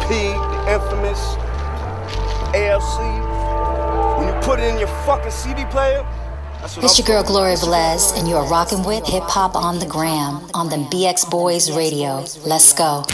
the infamous ALC. When you put it in your fucking CD player, that's what It's I'm your girl talking Gloria about. Velez, and you are rocking with Hip Hop on the Gram on the BX Boys Radio. Let's go.